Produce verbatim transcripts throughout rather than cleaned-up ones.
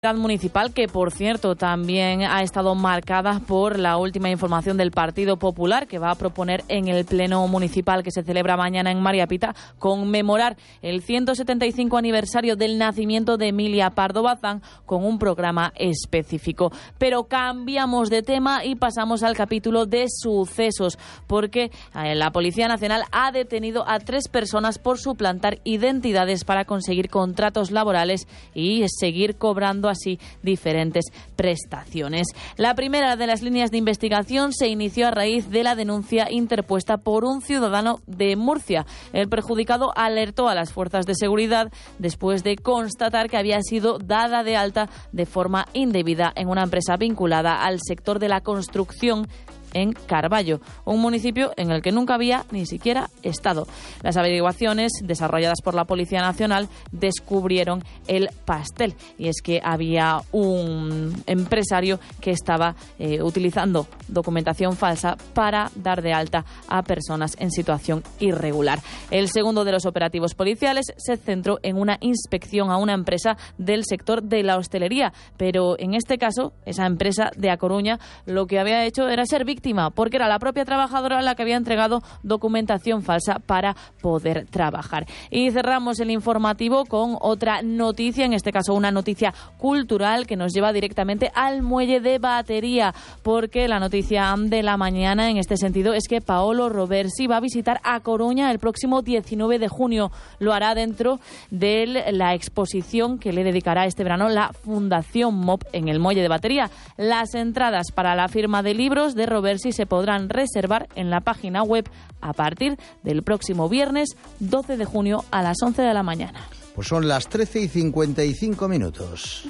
Municipal, que por cierto también ha estado marcada por la última información del Partido Popular, que va a proponer en el Pleno Municipal que se celebra mañana en María Pita conmemorar el ciento setenta y cinco aniversario del nacimiento de Emilia Pardo Bazán con un programa específico. Pero cambiamos de tema y pasamos al capítulo de sucesos, porque la Policía Nacional ha detenido a tres personas por suplantar identidades para conseguir contratos laborales y seguir cobrando así diferentes prestaciones. La primera de las líneas de investigación se inició a raíz de la denuncia interpuesta por un ciudadano de Murcia. El perjudicado alertó a las fuerzas de seguridad después de constatar que había sido dada de alta de forma indebida en una empresa vinculada al sector de la construcción en Carballo, un municipio en el que nunca había ni siquiera estado. Las averiguaciones desarrolladas por la Policía Nacional descubrieron el pastel, y es que había un empresario que estaba eh, utilizando documentación falsa para dar de alta a personas en situación irregular. El segundo de los operativos policiales se centró en una inspección a una empresa del sector de la hostelería, pero en este caso, esa empresa de A Coruña lo que había hecho era ser víctima, porque era la propia trabajadora la que había entregado documentación falsa para poder trabajar. Y cerramos el informativo con otra noticia, en este caso una noticia cultural que nos lleva directamente al muelle de Batería, porque la noticia de la mañana en este sentido es que Paolo Roversi va a visitar A Coruña el próximo diecinueve de junio. Lo hará dentro de la exposición que le dedicará este verano la Fundación M O P en el muelle de Batería. Las entradas para la firma de libros de Roversi se podrán reservar en la página web a partir del próximo viernes doce de junio a las once de la mañana. Pues son las trece y cincuenta y cinco minutos.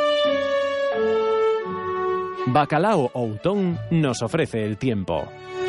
Bacalao Outón nos ofrece el tiempo.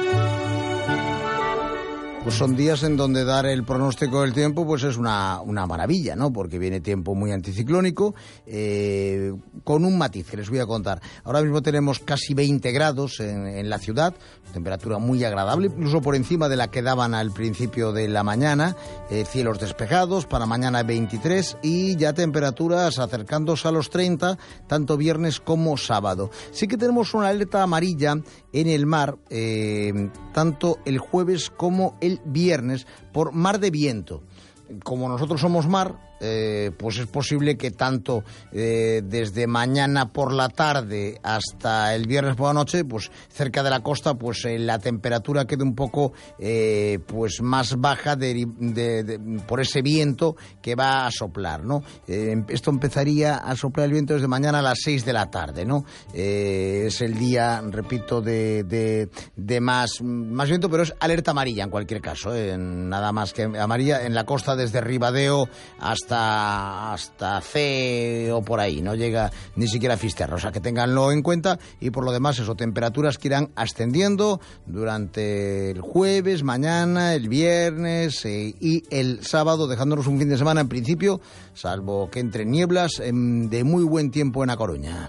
Pues son días en donde dar el pronóstico del tiempo pues es una, una maravilla, ¿no? Porque viene tiempo muy anticiclónico, eh, con un matiz que les voy a contar. Ahora mismo tenemos casi veinte grados en, en la ciudad, temperatura muy agradable, incluso por encima de la que daban al principio de la mañana, eh, cielos despejados, para mañana veintitrés y ya temperaturas acercándose a los treinta, tanto viernes como sábado. Sí que tenemos una alerta amarilla en el mar, eh, tanto el jueves como el viernes, por mar de viento. Como nosotros somos mar, eh, pues es posible que tanto eh, desde mañana por la tarde hasta el viernes por la noche, pues cerca de la costa, pues eh, la temperatura quede un poco eh, pues más baja de, de, de, por ese viento que va a soplar, ¿no? Eh, esto empezaría a soplar el viento desde mañana a las seis de la tarde, ¿no? Eh, es el día, repito, de, de, de más, más viento, pero es alerta amarilla en cualquier caso, ¿eh? Nada más que amarilla en la costa desde Ribadeo hasta hasta C o por ahí, no llega ni siquiera a Fisterra, o sea que ténganlo en cuenta. Y por lo demás eso, temperaturas que irán ascendiendo durante el jueves, mañana, el viernes eh, y el sábado, dejándonos un fin de semana en principio, salvo que entre nieblas, eh, de muy buen tiempo en A Coruña.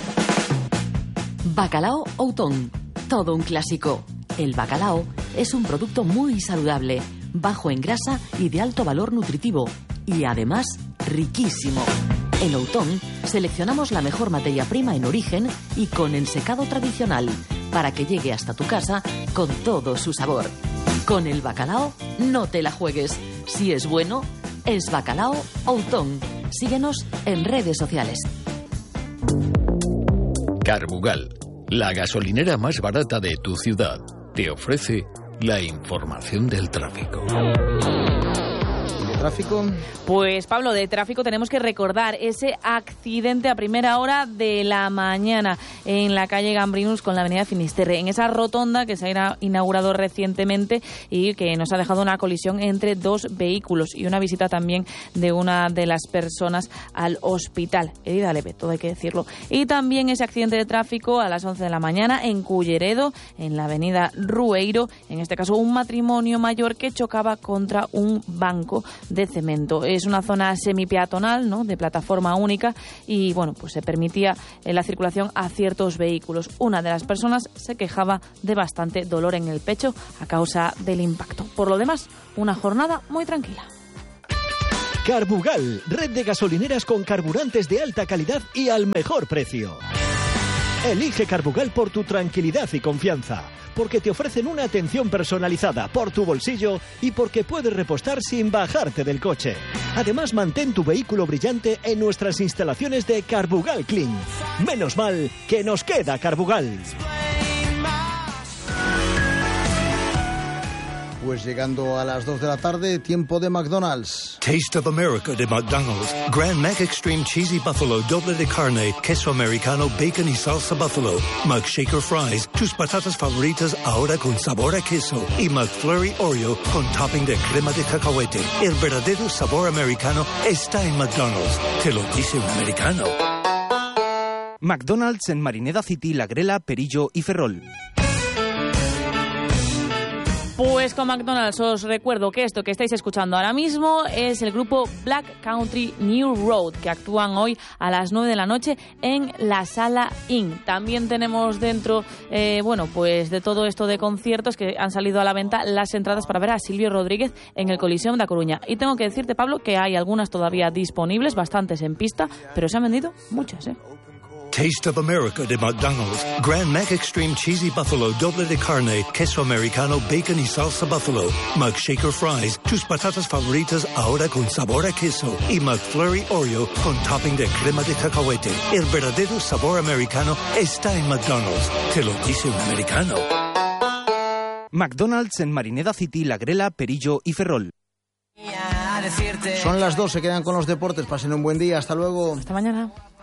Bacalao Outón, todo un clásico. El bacalao es un producto muy saludable, bajo en grasa y de alto valor nutritivo, y además riquísimo. En Outón seleccionamos la mejor materia prima en origen y con ensecado tradicional, para que llegue hasta tu casa con todo su sabor. Con el bacalao no te la juegues. Si es bueno, es Bacalao Outón. Síguenos en redes sociales. Carbugal, la gasolinera más barata de tu ciudad, te ofrece la información del tráfico. ¿Tráfico? Pues Pablo, de tráfico tenemos que recordar ese accidente a primera hora de la mañana en la calle Gambrinus con la avenida Finisterre, en esa rotonda que se ha inaugurado recientemente y que nos ha dejado una colisión entre dos vehículos y una visita también de una de las personas al hospital. Herida leve, todo hay que decirlo. Y también ese accidente de tráfico a las once de la mañana en Culleredo, en la avenida Rueiro, en este caso un matrimonio mayor que chocaba contra un banco de cemento. Es una zona semipeatonal, ¿no?, de plataforma única y, bueno, pues se permitía la circulación a ciertos vehículos. Una de las personas se quejaba de bastante dolor en el pecho a causa del impacto. Por lo demás, una jornada muy tranquila. Carbugal, red de gasolineras con carburantes de alta calidad y al mejor precio. Elige Carbugal por tu tranquilidad y confianza, porque te ofrecen una atención personalizada por tu bolsillo y porque puedes repostar sin bajarte del coche. Además, mantén tu vehículo brillante en nuestras instalaciones de Carbugal Clean. Menos mal que nos queda Carbugal. Pues llegando a las dos de la tarde, tiempo de McDonald's. Taste of America de McDonald's. Grand Mac Extreme Cheesy Buffalo, doble de carne, queso americano, bacon y salsa buffalo. McShaker Fries, tus patatas favoritas ahora con sabor a queso. Y McFlurry Oreo con topping de crema de cacahuete. El verdadero sabor americano está en McDonald's. Te lo dice un americano. McDonald's en Marineda City, La Grela, Perillo y Ferrol. Pues con McDonald's os recuerdo que esto que estáis escuchando ahora mismo es el grupo Black Country New Road, que actúan hoy a las nueve de la noche en la Sala Inn. También tenemos dentro, eh, bueno, pues de todo esto de conciertos que han salido a la venta las entradas para ver a Silvio Rodríguez en el Coliseum da Coruña. Y tengo que decirte, Pablo, que hay algunas todavía disponibles, bastantes en pista, pero se han vendido muchas, ¿eh? Taste of America de McDonald's. Grand Mac Extreme Cheesy Buffalo, doble de carne, queso americano, bacon y salsa buffalo. McShaker Fries, tus patatas favoritas ahora con sabor a queso. Y McFlurry Oreo con topping de crema de cacahuete. El verdadero sabor americano está en McDonald's. Te lo dice un americano. McDonald's en Marineda City, La Grela, Perillo y Ferrol. Son las dos, se quedan con los deportes. Pasen un buen día. Hasta luego. Hasta mañana.